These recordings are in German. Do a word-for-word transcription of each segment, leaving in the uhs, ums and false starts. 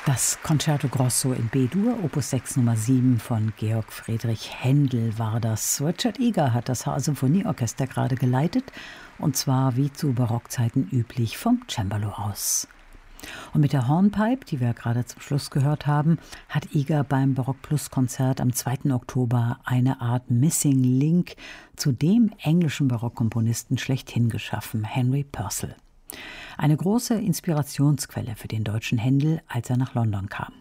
Das Concerto Grosso in B-Dur, Opus sechs Nummer sieben von Georg Friedrich Händel war das. Richard Egar hat das H A Symphonieorchester gerade geleitet, und zwar wie zu Barockzeiten üblich vom Cembalo aus. Und mit der Hornpipe, die wir gerade zum Schluss gehört haben, hat Egar beim Barock-Plus-Konzert am zweiten Oktober eine Art Missing Link zu dem englischen Barockkomponisten schlechthin geschaffen, Henry Purcell. Eine große Inspirationsquelle für den deutschen Händel, als er nach London kam.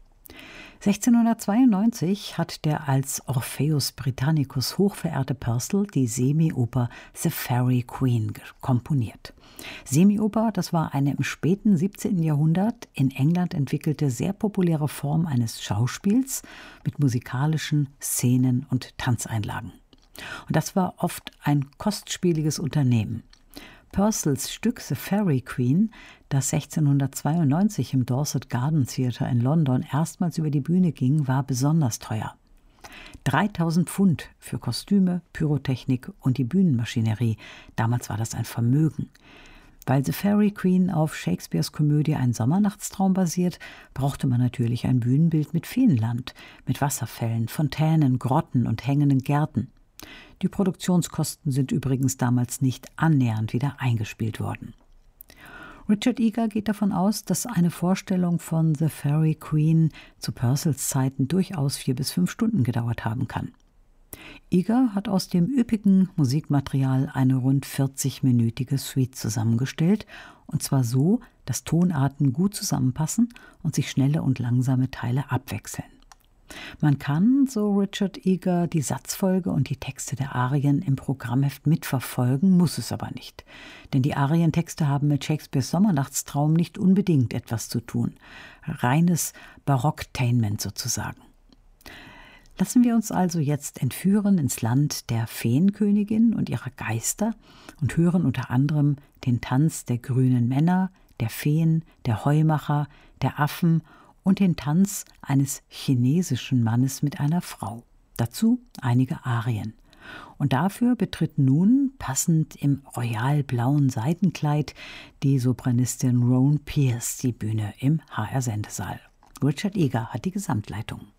sechzehnhundertzweiundneunzig hat der als Orpheus Britannicus hochverehrte Purcell die Semioper The Faerie Queen komponiert. Semioper, das war eine im späten siebzehnten Jahrhundert in England entwickelte sehr populäre Form eines Schauspiels mit musikalischen Szenen und Tanzeinlagen. Und das war oft ein kostspieliges Unternehmen. Purcells Stück The Faerie Queen, das sechzehnhundertzweiundneunzig im Dorset Garden Theatre in London erstmals über die Bühne ging, war besonders teuer. dreitausend Pfund für Kostüme, Pyrotechnik und die Bühnenmaschinerie. Damals war das ein Vermögen. Weil The Faerie Queen auf Shakespeares Komödie Ein Sommernachtstraum basiert, brauchte man natürlich ein Bühnenbild mit Feenland, mit Wasserfällen, Fontänen, Grotten und hängenden Gärten. Die Produktionskosten sind übrigens damals nicht annähernd wieder eingespielt worden. Richard Egar geht davon aus, dass eine Vorstellung von The Faerie Queen zu Purcells Zeiten durchaus vier bis fünf Stunden gedauert haben kann. Egar hat aus dem üppigen Musikmaterial eine rund vierzigminütige Suite zusammengestellt, und zwar so, dass Tonarten gut zusammenpassen und sich schnelle und langsame Teile abwechseln. Man kann, so Richard Egar, die Satzfolge und die Texte der Arien im Programmheft mitverfolgen, muss es aber nicht. Denn die Arientexte haben mit Shakespeares Sommernachtstraum nicht unbedingt etwas zu tun. Reines Barocktainment sozusagen. Lassen wir uns also jetzt entführen ins Land der Feenkönigin und ihrer Geister und hören unter anderem den Tanz der grünen Männer, der Feen, der Heumacher, der Affen und den Tanz eines chinesischen Mannes mit einer Frau. Dazu einige Arien. Und dafür betritt nun, passend im royal-blauen Seidenkleid, die Sopranistin Rowan Pierce die Bühne im H R-Sendesaal. Richard Egar hat die Gesamtleitung.